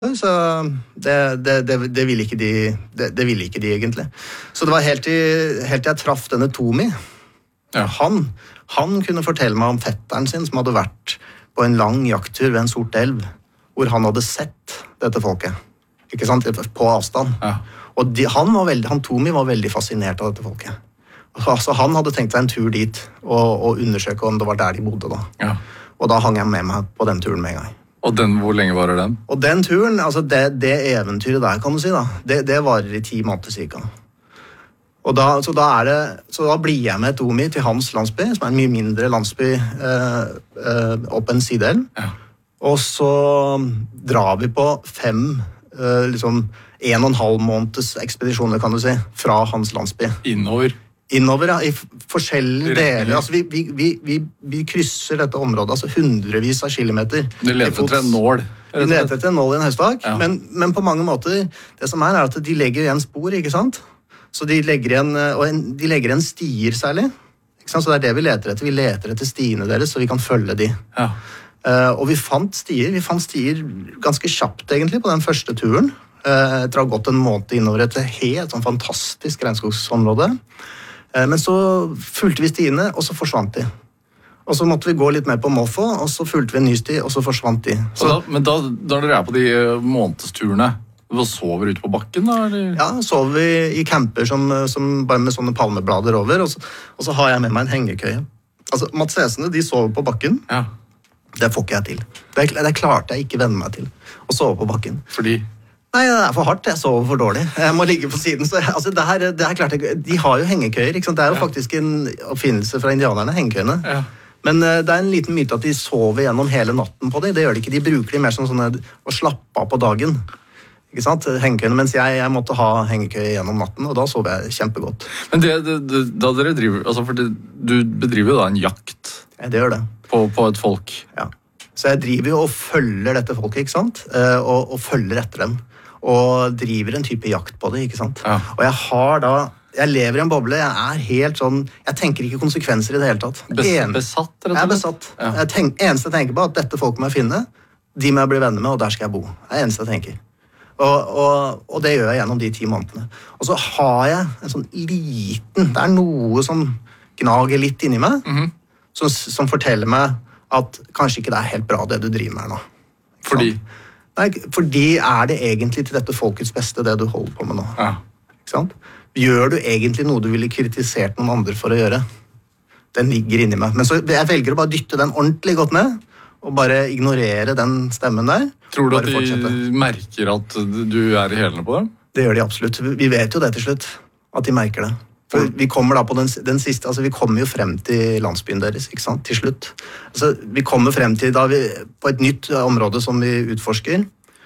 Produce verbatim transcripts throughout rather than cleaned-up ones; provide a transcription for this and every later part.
Så det, det, det, det, ville ikke de, det, det ville ikke de egentlig. Så det var helt til, helt til jeg traff denne Tomi. Ja. Han, han kunne fortelle meg om fetteren sin som hadde vært på en lang jakttur ved en sort elv, hvor han hadde sett dette folket. Ikke sant? På avstand. Ja. Og de, han, var veldig, han Tomi var veldig fascinert av dette folket. Altså, han hadde tenkt seg en tur dit og, og undersøke om det var der de bodde da. Ja. Og da hang jeg med meg på den turen med en gang. Og den, hvor lenge varer den? Og den turen, altså det, det eventyret der, kan du si da, det, det varer i ti måneder cirka. Og da, så, da er det, så da blir jeg med Tomi til hans landsby, som er en mye mindre landsby eh, eh, opp en sideelv. Ja. Og så drar vi på fem, eh, liksom, en og en halv måneds ekspedisjoner, kan du si, fra hans landsby. Innover? Innover, ja, i forskjellige deler. Altså, vi, vi, vi, vi, vi krysser dette området, altså hundrevis av kilometer. Du leter etter en nål? Vi leter etter en nål i en høstak, ja. men, men på mange måter, det som er, er at de legger igjen spor, ikke sant? Så de legger igjen, og en, de legger igjen stier særlig, ikke sant? Så det er det vi leter etter. Vi leter etter stiene deres, så vi kan følge de. Ja. Uh, og vi fant stier, vi fant stier ganske kjapt egentlig på den første turen, uh, etter å ha gått en måned innover et helt sånn fantastisk regnskogsområde. Men så fulgte vi stiene, og så forsvant de. Og så måtte vi gå litt mer på måfå, og så fulgte vi en ny sti, og så forsvant de. Så, da, men da, da dere er på de månedsturene, da sover ute på bakken da? Eller? Ja, sover vi i camper som, som bare med sånne palmeblader over, og så, og så har jeg med meg en hengekøye. Altså, matsesene, de sover på bakken. Ja. Det får ikke jeg til. Det, det klarte jeg ikke venne meg til, å sove på bakken. Fordi? Nei, det er for hardt. Jeg sover for dårlig. Jeg må ligge på siden. Så, altså, det her, det her klart jeg, de har jo hengekøyer, ikke sant? Det er jo ja. faktisk en oppfinnelse fra indianerne, hengekøyene. Ja. Men uh, det er en liten myte at de sover gjennom hele natten på det. Det gjør de ikke. De bruker de mer som sånne å slappe av på dagen. Ikke sant? Hengekøyene, mens jeg, jeg måtte ha hengekøye gjennom natten, og da sover jeg kjempegodt. Men det, det, det, da dere driver, altså for det, du bedriver jo da en jakt ja, det gjør det. På, på et folk. Ja. Så jeg driver jo og følger dette folket, ikke sant? Uh, og, og følger etter dem. Og driver en type jakt på det, ikke sant? Ja. Og jeg har da, jeg lever i en boble, jeg er helt sånn, jeg tenker ikke konsekvenser i det hele tatt. Bes, en, besatt? Rett og slett? Jeg er besatt. Ja. Jeg tenk, eneste jeg tenker på, at dette folk må jeg finne, de må jeg bli venner med, og der skal jeg bo. Det er det eneste jeg tenker. Og, og, og det gjør jeg gjennom de ti månedene. Og så har jeg en sånn liten, det er noe som gnager litt inni meg, mm-hmm. som, som forteller meg at kanskje ikke det er helt bra det du driver med her nå. Fordi? Sånn. Nei, fordi er det egentlig til dette folkets beste det du holder på med nå? Ja. Ikke sant? Gjør du egentlig noe du ville kritisert noen andre for å gjøre? Den ligger inni meg. Men så jeg velger å bare dytte den ordentlig godt ned, og bare ignorere den stemmen der. Tror du at de fortsette. merker at du er i hælene på dem? Det gjør de absolutt. Vi vet jo det til slutt, at de merker det. For vi kommer da på den, den siste, altså vi kommer jo frem til landsbyen deres, ikke sant, til slutt. Altså, vi kommer frem til da vi, på et nytt område som vi utforsker,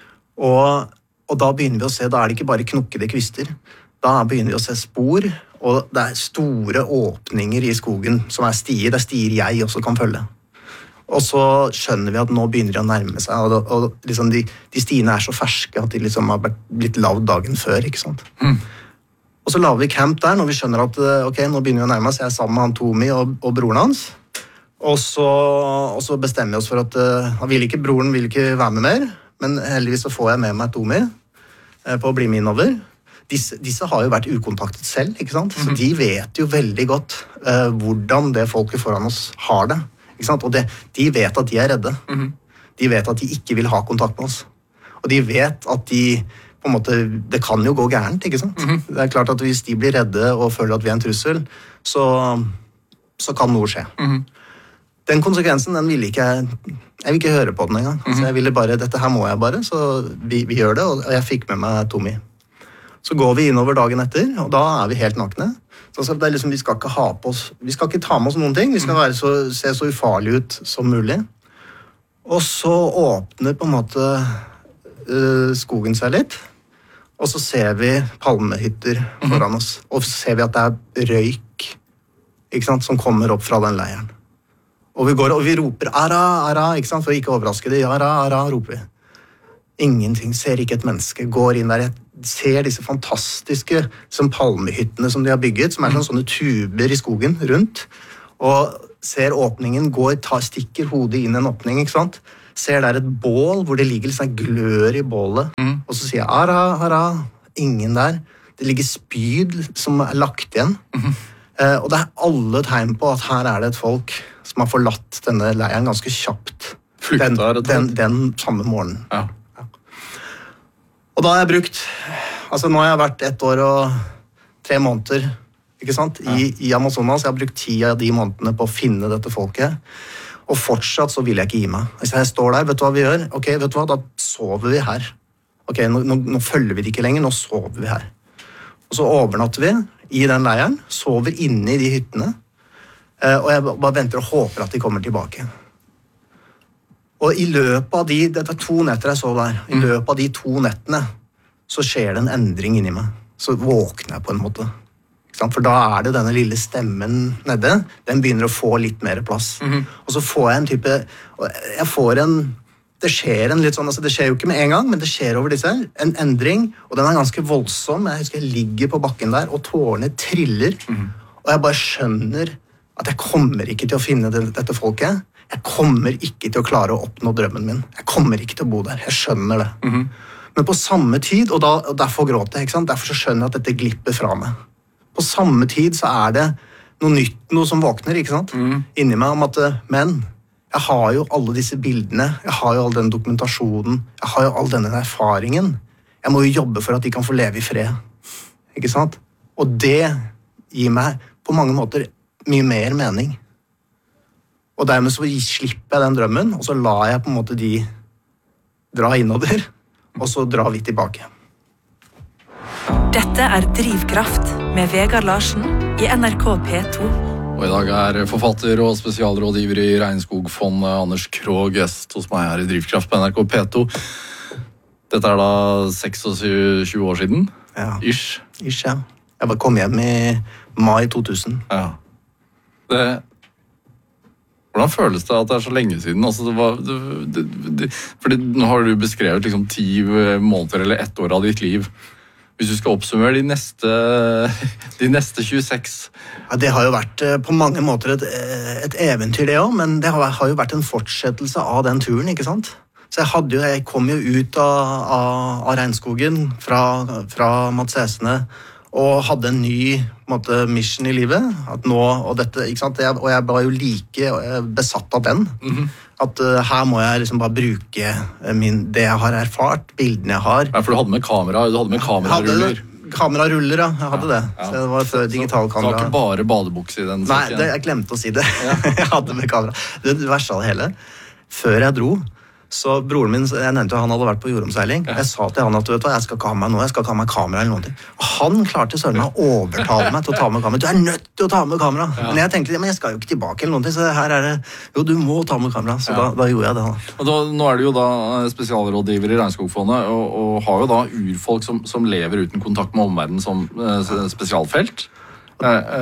og, og da begynner vi å se, da er det ikke bare knokkede kvister, da begynner vi å se spor, og det er store åpninger i skogen som er stier, det er stier jeg også kan følge. Og så skjønner vi at nå begynner de å nærme seg, og, og liksom de, de stiene er så ferske at de liksom har blitt lavd dagen før, ikke sant? Mm. Og så laver vi camp der når vi skjønner at ok, nå begynner vi å nærme oss. Jeg er sammen med han Tomi og, og broren hans. Og så, og så bestemmer vi oss for at uh, han vil ikke, broren vil ikke være med mer, men heldigvis så får jeg med meg Tomi uh, på å bli med innover. Disse, disse har jo vært ukontaktet selv, ikke sant? Så mm-hmm. de vet jo veldig godt uh, hvordan det folket foran oss har det. Ikke sant? Og det, de vet at de er redde. Mm-hmm. De vet at de ikke vil ha kontakt med oss. Og de vet at de på en måte, det kan jo gå gærent, ikke sant? Mm-hmm. Det er klart at hvis de blir redde og føler at vi er en trussel, så, så kan noe skje. Mm-hmm. Den konsekvensen, den ville ikke jeg, jeg vil ikke høre på den engang. Mm-hmm. Så jeg ville bare, dette her må jeg bare, så vi, vi gjør det, og jeg fikk med meg Tomi. Så går vi innover dagen etter, og da er vi helt nakne. Så det er liksom, vi skal ikke ha på oss, vi skal ikke ta med oss noen ting, vi skal være så, se så ufarlig ut som mulig. Og så åpner på en måte uh, skogen seg litt, og så ser vi palmehytter foran oss, og så ser vi at det er røyk, ikke sant, som kommer opp fra den leiren. Og vi går og vi roper «Ara, Ara», ikke sant, for å ikke overraske de. «Ara, Ara», roper vi. Ingenting, ser ikke et menneske, går inn der, ser disse fantastiske som palmehyttene som de har bygget, som er sånne, sånne tuber i skogen rundt, og ser åpningen, går, tar, stikker hodet inn i en åpning, ikke sant? ser der et bål hvor det ligger litt sånn glør i bålet, Mm. og så sier jeg ara, ara, ingen der. Det ligger spyd som er lagt igjen. Eh, og det er alle tegn på at her er det et folk som har forlatt denne leiren ganske kjapt. Flykta, den, rett og slett. den, den samme morgenen. Ja. Og da har jeg brukt, altså nå har jeg vært ett år og tre måneder, ikke sant, i, i Amazonas. Jeg har brukt ti av de månedene på å finne dette folket. Og fortsatt så vil jeg ikke gi meg. Hvis jeg står der, vet du hva vi gjør? Ok, vet du hva, da sover vi her. Ok, nå, nå, nå følger vi det ikke lenger, nå sover vi her. Og så overnatter vi i den leiren, sover inne i de hyttene, eh, og jeg bare venter og håper at de kommer tilbake. Og i løpet av de, dette er to netter jeg sov der, i løpet av de to nettene, så skjer det en endring inni meg. Så våkner jeg på en måte. Ikke sant? For da er det denne lille stemmen nede, den begynner å få litt mer plass. Mm-hmm. Og så får jeg en type, jeg får en, det skjer en litt sånn, altså det skjer jo ikke med en gang, men det skjer over disse, en endring, og den er ganske voldsom. Jeg husker jeg ligger på bakken der, og tårene triller, mm-hmm. og jeg bare skjønner at jeg kommer ikke til å finne det, dette folket. Jeg kommer ikke til å klare å oppnå drømmen min. Jeg kommer ikke til å bo der. Jeg skjønner det. Mm-hmm. Men på samme tid, og, da, og derfor gråter jeg, ikke sant? Derfor så skjønner jeg at dette glipper fra meg. På samme tid så er det noe nytt, noe som våkner, ikke sant? Mm. Inni meg om at, men jeg har jo alle disse bildene, jeg har jo all den dokumentasjonen, jeg har jo all denne erfaringen. Jeg må jo jobbe for at de kan få leve i fred. Ikke sant? Og det gir meg på mange måter mye mer mening. Og dermed så slipper jeg den drømmen, og så lar jeg på en måte de dra innover, og så drar vi tilbake. Dette er Drivkraft med Vegard Larsen i N R K P to. Og i dag er forfatter og spesialrådgiver i Regnskogfondet Anders Krogh gjest hos meg her i Drivkraft på N R K P to. Dette er da seksogtjue år siden, ja. ish. Ish, ja. Jeg bare kom hjem i mai to tusen. Ja. Det... Hvordan føles det at det er så lenge siden? Altså, det var, det, det, det, fordi nå har du beskrevet liksom ti måneder eller ett år av ditt liv. Hvis du skal oppsummere de neste, de neste tjueseks. Ja, det har jo vært på mange måter et, et eventyr det også, men det har, har jo vært en fortsettelse av den turen, ikke sant? Så jeg, hadde jo, jeg kom jo ut av, av, av regnskogen fra, fra Matsesene, og hadde en ny måte, mission i livet, at nå, og, dette, ikke sant? Jeg, og jeg var jo like besatt av den, mm-hmm. at uh, her må jeg liksom bare bruke min, det jeg har erfart, bildene jeg har. Ja, for du hadde med kamera, du hadde med kameraruller. Kameraruller, ja, jeg hadde det. Ja, ja. Så det var før digitalkamera. Så det var ikke bare badebukse i den? Nei, det, jeg glemte å si det. Ja. Jeg hadde med kamera. Det verste av det hele, før jeg dro, så broren min, jeg nevnte jo han hadde vært på jordomseiling. Ja. Jeg sa til han at vet du, jeg skal ikke ha meg noe, jeg skal ikke ha meg kamera eller noe. Og han klarte søren meg å overtale meg til å ta med kamera. Du er nødt til å ta med kamera. Ja. Men jeg tenkte, men jeg skal jo ikke tilbake eller noe, så her er det, jo du må ta med kamera. Så ja. da, da gjorde jeg det. Da. Og da, nå er du jo da spesialrådgiver i Regnskogfondet, og, og har jo da urfolk som, som lever uten kontakt med omverdenen som eh, spesialfelt. Uh,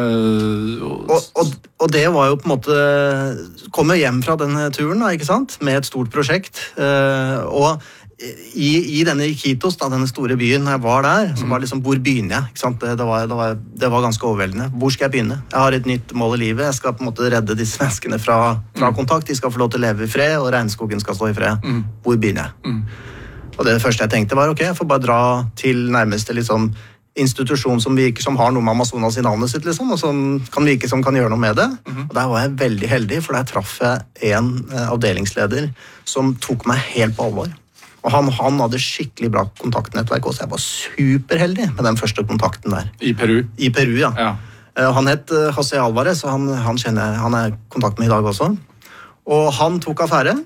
uh, og, og, og det var jo på en måte kom jo hjem fra denne turen da, ikke sant? Med et stort prosjekt uh, og i, i denne Iquitos, da, denne store byen jeg var der, så var det liksom, hvor begynner jeg? Ikke sant? Det, det, var, det, var, det var ganske overveldende. Hvor skal jeg begynne? Jeg har et nytt mål i livet, jeg skal på en måte redde disse menneskene fra, fra kontakt, de skal få lov til å leve i fred, og regnskogen skal stå i fred. Mm. Hvor begynner jeg? Mm. Og det første jeg tenkte var, ok, jeg får bare dra til nærmeste liksom institusjon som virker som har noe med Amazonas i navnet sitt, liksom, og som kan virke som kan gjøre noe med det. Mm-hmm. Og der var jeg veldig heldig, for der traff jeg en eh, avdelingsleder som tok meg helt på alvor. Og han, han hadde skikkelig bra kontaktnettverk også. Jeg var superheldig med den første kontakten der. I Peru? I Peru, ja. ja. Eh, han het uh, José Alvarez, og han, han, kjenner, han er i kontakt med i dag også. Og han tok affære,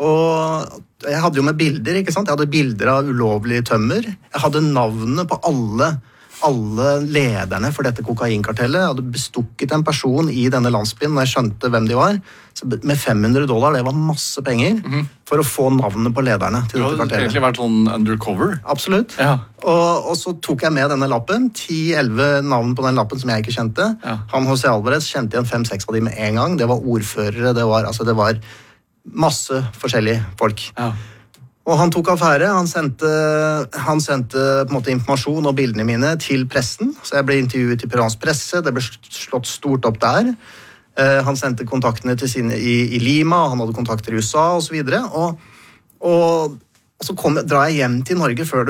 og jeg hadde jo med bilder, ikke sant? Jeg hadde bilder av ulovlig tømmer. Jeg hadde navnet på alle alle lederne for dette kokainkartellet. Jeg hadde bestukket en person i denne landsbyen når jeg skjønte hvem de var. Så med fem hundre dollar, det var masse penger, mm-hmm. for å få navnet på lederne til dette kartellet. Du hadde egentlig vært sånn undercover? Absolutt. Ja. Og, og så tok jeg med denne lappen, ti elleve navn på den lappen som jeg ikke kjente. Ja. Han José Alvarez kjente igjen fem seks av de med en gang. Det var ordførere, det var, altså, det var masse forskjellige folk. Ja. Og han tok affære, han sendte, han sendte på en måte informasjon og bildene mine til pressen, så jeg ble intervjuet i peruansk presse, det ble slått stort opp der. Uh, han sendte kontaktene til sine i, i Lima, han hadde kontakter i U S A og så videre, og Og, og så kom, drar jeg hjem til Norge før det